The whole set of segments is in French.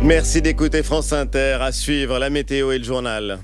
Merci d'écouter France Inter. À suivre la météo et le journal.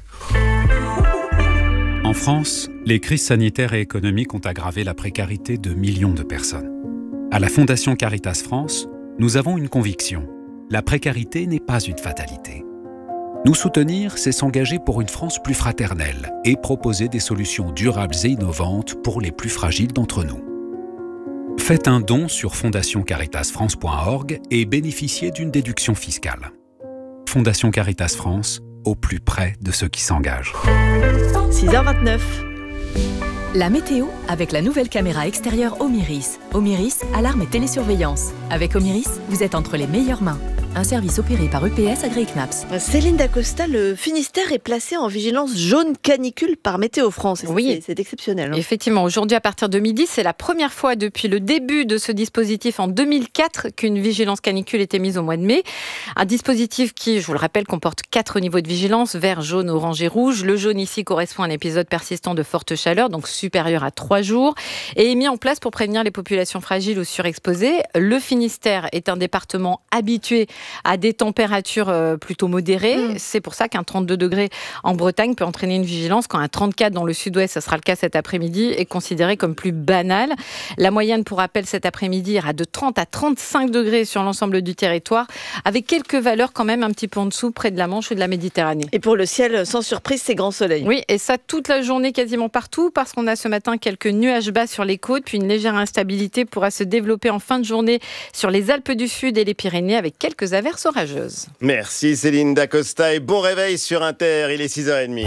En France, les crises sanitaires et économiques ont aggravé la précarité de millions de personnes. À la Fondation Caritas France, nous avons une conviction. La précarité n'est pas une fatalité. Nous soutenir, c'est s'engager pour une France plus fraternelle et proposer des solutions durables et innovantes pour les plus fragiles d'entre nous. Faites un don sur fondationcaritasfrance.org et bénéficiez d'une déduction fiscale. Fondation Caritas France, au plus près de ceux qui s'engagent. 6h29. La météo avec la nouvelle caméra extérieure Omiris. Omiris, alarme et télésurveillance. Avec Omiris, vous êtes entre les meilleures mains. Un service opéré par UPS AgriKnaps. Céline Dacosta, le Finistère est placé en vigilance jaune canicule par Météo France. Oui, c'est exceptionnel. Effectivement, aujourd'hui à partir de midi, c'est la première fois depuis le début de ce dispositif en 2004 qu'une vigilance canicule était mise au mois de mai. Un dispositif qui, je vous le rappelle, comporte 4 niveaux de vigilance, vert, jaune, orange et rouge. Le jaune ici correspond à un épisode persistant de forte chaleur, donc supérieur à 3 jours, et est mis en place pour prévenir les populations fragiles ou surexposées. Le Finistère est un département habitué à des températures plutôt modérées. C'est pour ça qu'un 32 degrés en Bretagne peut entraîner une vigilance, quand un 34 dans le sud-ouest, ça sera le cas cet après-midi, est considéré comme plus banal. La moyenne, pour rappel, cet après-midi ira de 30 à 35 degrés sur l'ensemble du territoire, avec quelques valeurs quand même un petit peu en dessous, près de la Manche ou de la Méditerranée. Et pour le ciel, sans surprise, c'est grand soleil. Oui, et ça toute la journée quasiment partout, parce qu'on a ce matin quelques nuages bas sur les côtes, puis une légère instabilité pourra se développer en fin de journée sur les Alpes du Sud et les Pyrénées, avec quelques averses orageuses. Merci Céline Dacosta et bon réveil sur Inter, il est 6h30.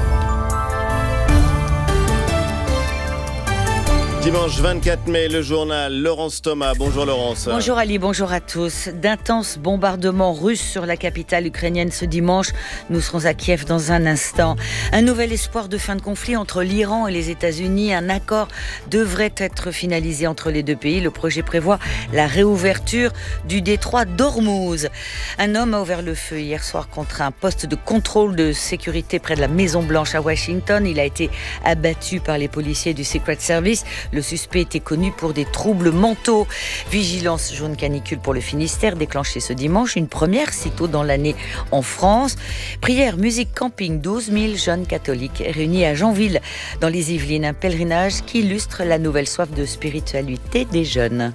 Dimanche 24 mai, le journal, Laurence Thomas. Bonjour Laurence. Bonjour Ali, bonjour à tous. D'intenses bombardements russes sur la capitale ukrainienne ce dimanche. Nous serons à Kiev dans un instant. Un nouvel espoir de fin de conflit entre l'Iran et les États-Unis. Un accord devrait être finalisé entre les deux pays. Le projet prévoit la réouverture du détroit d'Ormuz. Un homme a ouvert le feu hier soir contre un poste de contrôle de sécurité près de la Maison-Blanche à Washington. Il a été abattu par les policiers du Secret Service. Le suspect était connu pour des troubles mentaux. Vigilance jaune canicule pour le Finistère déclenchée ce dimanche, une première sitôt dans l'année en France. Prière, musique, camping, 12 000 jeunes catholiques réunis à Janville dans les Yvelines. Un pèlerinage qui illustre la nouvelle soif de spiritualité des jeunes.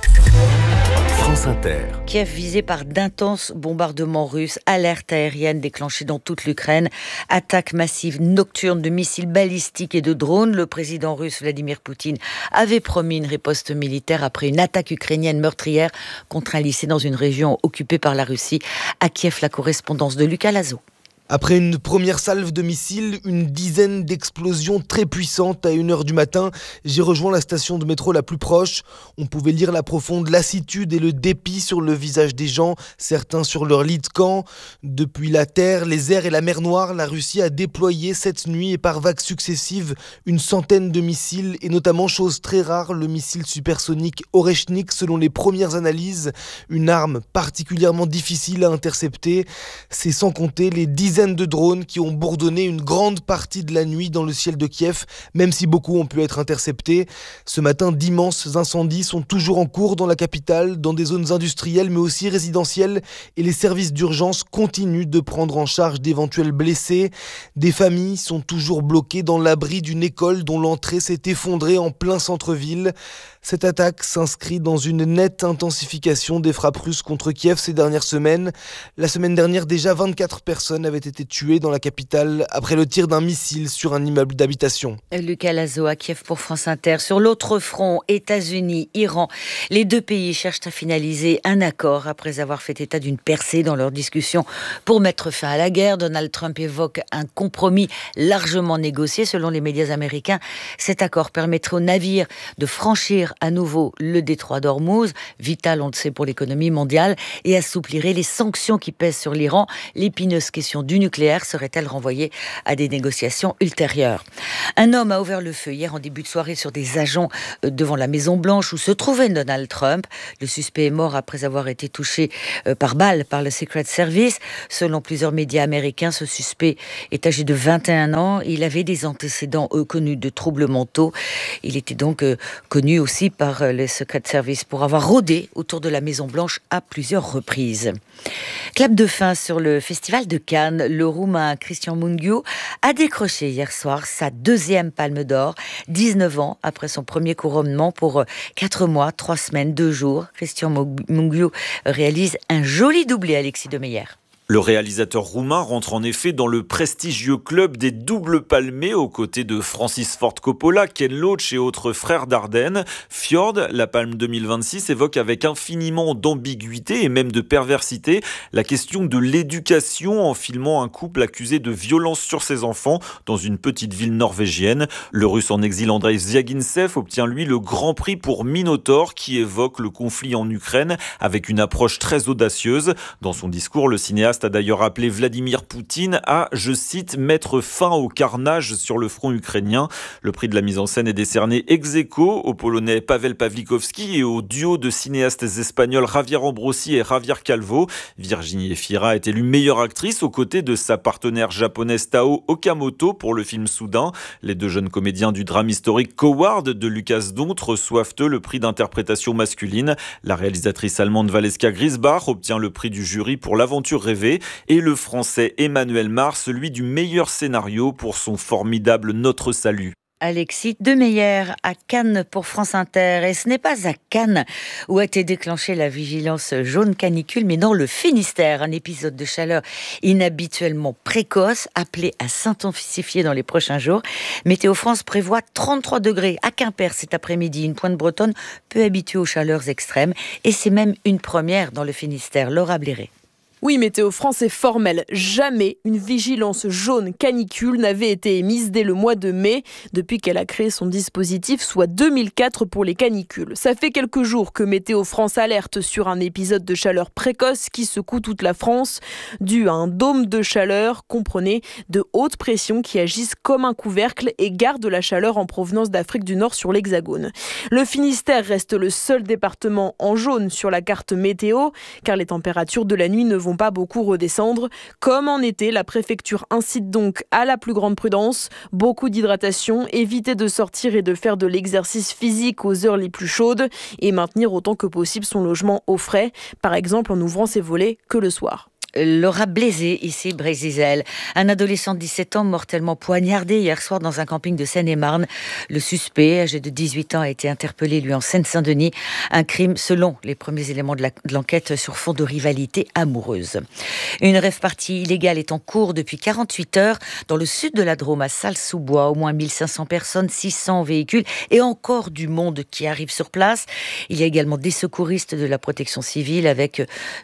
France Inter. Kiev visé par d'intenses bombardements russes, alerte aérienne déclenchée dans toute l'Ukraine, attaque massive nocturne de missiles balistiques et de drones. Le président russe Vladimir Poutine avait promis une riposte militaire après une attaque ukrainienne meurtrière contre un lycée dans une région occupée par la Russie. À Kiev, la correspondance de Lucas Lazo. Après une première salve de missiles, une dizaine d'explosions très puissantes à 1h du matin, j'ai rejoint la station de métro la plus proche. On pouvait lire la profonde lassitude et le dépit sur le visage des gens, certains sur leur lit de camp. Depuis la terre, les airs et la mer Noire, la Russie a déployé cette nuit et par vagues successives une centaine de missiles et notamment, chose très rare, le missile supersonique Oreshnik selon les premières analyses, une arme particulièrement difficile à intercepter. C'est sans compter les dizaines de drones qui ont bourdonné une grande partie de la nuit dans le ciel de Kiev, même si beaucoup ont pu être interceptés. Ce matin, d'immenses incendies sont toujours en cours dans la capitale, dans des zones industrielles mais aussi résidentielles, et les services d'urgence continuent de prendre en charge d'éventuels blessés. Des familles sont toujours bloquées dans l'abri d'une école dont l'entrée s'est effondrée en plein centre-ville. Cette attaque s'inscrit dans une nette intensification des frappes russes contre Kiev ces dernières semaines. La semaine dernière, déjà 24 personnes avaient été tuées dans la capitale après le tir d'un missile sur un immeuble d'habitation. Lucas Lazo à Kiev pour France Inter. Sur l'autre front, États-Unis, Iran, les deux pays cherchent à finaliser un accord après avoir fait état d'une percée dans leurs discussions pour mettre fin à la guerre. Donald Trump évoque un compromis largement négocié. Selon les médias américains, cet accord permettrait aux navires de franchir à nouveau le détroit d'Ormuz, vital, on le sait, pour l'économie mondiale, et assouplirait les sanctions qui pèsent sur l'Iran. L'épineuse question du nucléaire serait-elle renvoyée à des négociations ultérieures? Un homme a ouvert le feu hier en début de soirée sur des agents devant la Maison-Blanche où se trouvait Donald Trump. Le suspect est mort après avoir été touché par balle par le Secret Service. Selon plusieurs médias américains, ce suspect est âgé de 21 ans. Il avait des antécédents connus de troubles mentaux. Il était donc connu aussi aussi par les Secret Service pour avoir rôdé autour de la Maison-Blanche à plusieurs reprises. Clap de fin sur le festival de Cannes. Le Roumain Cristian Mungiu a décroché hier soir sa 2e Palme d'Or, 19 ans après son premier couronnement pour 4 mois, 3 semaines, 2 jours. Cristian Mungiu réalise un joli doublé, Alexis Demeyer. Le réalisateur roumain rentre en effet dans le prestigieux club des doubles palmés aux côtés de Francis Ford Coppola, Ken Loach et autres frères Dardenne. Fjord, la Palme 2026, évoque avec infiniment d'ambiguïté et même de perversité la question de l'éducation en filmant un couple accusé de violence sur ses enfants dans une petite ville norvégienne. Le Russe en exil Andrei Zvyagintsev obtient lui le Grand Prix pour Minotaur qui évoque le conflit en Ukraine avec une approche très audacieuse. Dans son discours, le cinéaste a d'ailleurs appelé Vladimir Poutine à, je cite, mettre fin au carnage sur le front ukrainien. Le prix de la mise en scène est décerné ex aequo au Polonais Paweł Pawlikowski et au duo de cinéastes espagnols Javier Ambrosi et Javier Calvo. Virginie Efira est élue meilleure actrice aux côtés de sa partenaire japonaise Tao Okamoto pour le film Soudain. Les 2 jeunes comédiens du drame historique Coward de Lucas Dont reçoivent eux le prix d'interprétation masculine. La réalisatrice allemande Valeska Grisbach obtient le prix du jury pour l'aventure rêvée et le français Emmanuel Mar celui du meilleur scénario pour son formidable Notre Salut. Alexis Demeyer à Cannes pour France Inter. Et ce n'est pas à Cannes où a été déclenchée la vigilance jaune canicule, mais dans le Finistère. Un épisode de chaleur inhabituellement précoce, appelé à s'intensifier dans les prochains jours. Météo France prévoit 33 degrés à Quimper cet après-midi. Une pointe bretonne peu habituée aux chaleurs extrêmes. Et c'est même une première dans le Finistère. Laura Bléré. Oui, Météo France est formelle. Jamais une vigilance jaune canicule n'avait été émise dès le mois de mai, depuis qu'elle a créé son dispositif, soit 2004 pour les canicules. Ça fait quelques jours que Météo France alerte sur un épisode de chaleur précoce qui secoue toute la France, dû à un dôme de chaleur, comprenez, de haute pression qui agissent comme un couvercle et gardent la chaleur en provenance d'Afrique du Nord sur l'Hexagone. Le Finistère reste le seul département en jaune sur la carte météo, car les températures de la nuit ne vont pas beaucoup redescendre. Comme en été, la préfecture incite donc à la plus grande prudence, beaucoup d'hydratation, éviter de sortir et de faire de l'exercice physique aux heures les plus chaudes et maintenir autant que possible son logement au frais, par exemple en ouvrant ses volets que le soir. Laura Blaisé, ici Brézizel. Un adolescent de 17 ans mortellement poignardé hier soir dans un camping de Seine-et-Marne. Le suspect, âgé de 18 ans, a été interpellé, lui, en Seine-Saint-Denis. Un crime, selon les premiers éléments de l'enquête, sur fond de rivalité amoureuse. Une rave-party illégale est en cours depuis 48 heures dans le sud de la Drôme, à Salles-sous-Bois. Au moins 1500 personnes, 600 véhicules et encore du monde qui arrive sur place. Il y a également des secouristes de la protection civile avec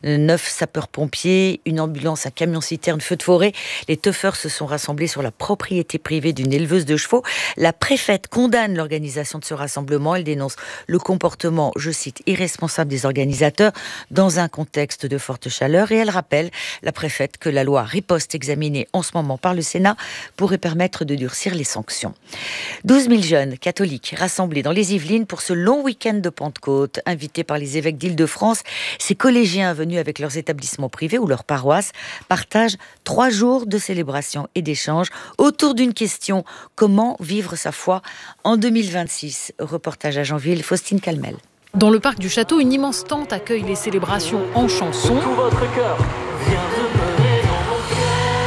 9 sapeurs-pompiers, une ambulance, un camion-citerne, feu de forêt. Les teufeurs se sont rassemblés sur la propriété privée d'une éleveuse de chevaux. La préfète condamne l'organisation de ce rassemblement. Elle dénonce le comportement, je cite, irresponsable des organisateurs dans un contexte de forte chaleur. Et elle rappelle, la préfète, que la loi riposte examinée en ce moment par le Sénat pourrait permettre de durcir les sanctions. 12 000 jeunes catholiques rassemblés dans les Yvelines pour ce long week-end de Pentecôte. Invités par les évêques d'Île-de-France, ces collégiens venus avec leurs établissements privés ou leurs paroisses partagent 3 jours de célébration et d'échange autour d'une question: comment vivre sa foi en 2026? Reportage à Jeanville, Faustine Calmel. Dans le parc du château, une immense tente accueille les célébrations en chansons. Tout votre cœur vient demeurer dans mon cœur.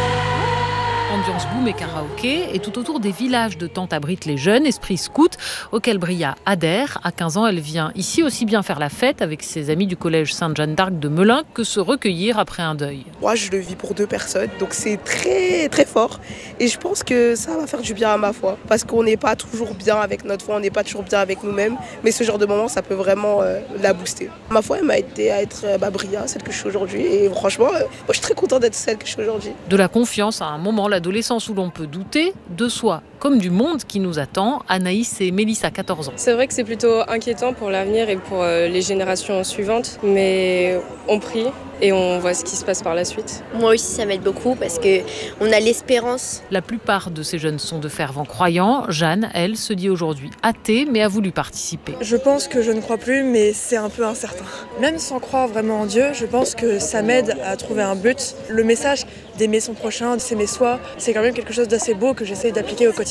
Ambiance boom et karaoké, et tout autour des villages de tentes abritent les jeunes, esprit scout, auquel Bria adhère. À 15 ans, elle vient ici aussi bien faire la fête avec ses amis du collège Sainte-Jeanne d'Arc de Melun que se recueillir après un deuil. Moi, je le vis pour 2 personnes, donc c'est très très fort. Et je pense que ça va faire du bien à ma foi, parce qu'on n'est pas toujours bien avec notre foi, on n'est pas toujours bien avec nous-mêmes, mais ce genre de moment, ça peut vraiment la booster. Ma foi, elle m'a aidé à être Bria, celle que je suis aujourd'hui, et franchement, moi, je suis très contente d'être celle que je suis aujourd'hui. De la confiance à un moment, l'adolescence où l'on peut douter de soi comme du monde qui nous attend. Anaïs et Mélissa, 14 ans. C'est vrai que c'est plutôt inquiétant pour l'avenir et pour les générations suivantes, mais on prie et on voit ce qui se passe par la suite. Moi aussi, ça m'aide beaucoup parce qu'on a l'espérance. La plupart de ces jeunes sont de fervents croyants. Jeanne, elle, se dit aujourd'hui athée, mais a voulu participer. Je pense que je ne crois plus, mais c'est un peu incertain. Même sans croire vraiment en Dieu, je pense que ça m'aide à trouver un but. Le message d'aimer son prochain, de s'aimer soi, c'est quand même quelque chose d'assez beau que j'essaye d'appliquer au quotidien.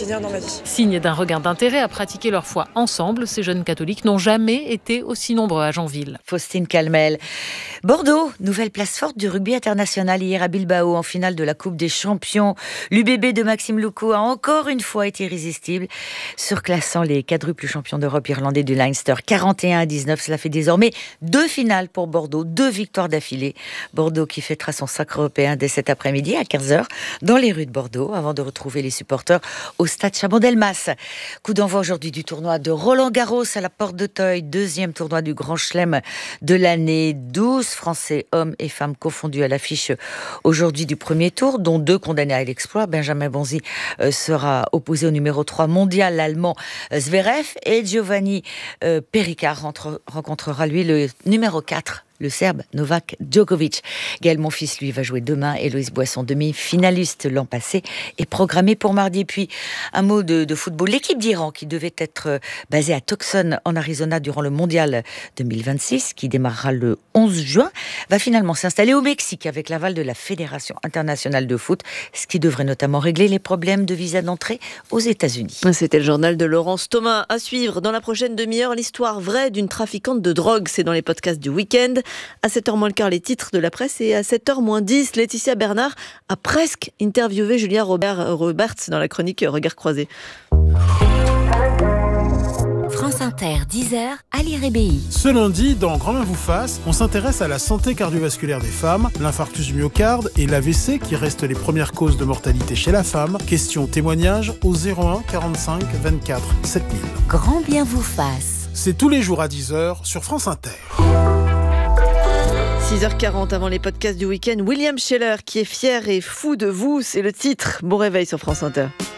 quotidien dans ma vie. Signe d'un regain d'intérêt à pratiquer leur foi ensemble, ces jeunes catholiques n'ont jamais été aussi nombreux à Janville. Faustine Calmel. Bordeaux, nouvelle place forte du rugby international hier à Bilbao en finale de la Coupe des Champions. L'UBB de Maxime Loucou a encore une fois été irrésistible, surclassant les quadruples champions d'Europe irlandais du Leinster 41-19. Cela fait désormais 2 finales pour Bordeaux, 2 victoires d'affilée. Bordeaux qui fêtera son sacre européen dès cet après-midi à 15h dans les rues de Bordeaux avant de retrouver les supporters au stade Chabon-Delmas. Coup d'envoi aujourd'hui du tournoi de Roland-Garros à la Porte d'Auteuil, 2e tournoi du Grand Chelem de l'année. 12 Français, hommes et femmes confondus à l'affiche aujourd'hui du premier tour, dont 2 condamnés à l'exploit. Benjamin Bonzi sera opposé au numéro 3 mondial, l'Allemand Zverev, et Giovanni Pericard rencontrera lui le numéro 4, le Serbe Novak Djokovic. Gaël Monfils, lui, va jouer demain. Héloïse Boisson, demi-finaliste l'an passé, est programmée pour mardi. Et puis, un mot de football. L'équipe d'Iran, qui devait être basée à Tucson, en Arizona, durant le Mondial 2026, qui démarrera le 11 juin, va finalement s'installer au Mexique avec l'aval de la Fédération internationale de foot, ce qui devrait notamment régler les problèmes de visa d'entrée aux États-Unis. C'était le journal de Laurence Thomas. À suivre dans la prochaine demi-heure, l'histoire vraie d'une trafiquante de drogue. C'est dans les podcasts du week-end. À 7h moins le quart, les titres de la presse, et à 7h10, Laetitia Bernard a presque interviewé Julia Roberts dans la chronique Regard croisé. France Inter, 10h, Ali Rébéi. Ce lundi, dans Grand Main vous fasse, on s'intéresse à la santé cardiovasculaire des femmes, l'infarctus du myocarde et l'AVC qui restent les premières causes de mortalité chez la femme. Question témoignage au 01 45 24 7000. Grand bien vous fasse. C'est tous les jours à 10h sur France Inter. 6h40 avant les podcasts du week-end, William Scheller qui est fier et fou de vous, c'est le titre. Bon réveil sur France Inter.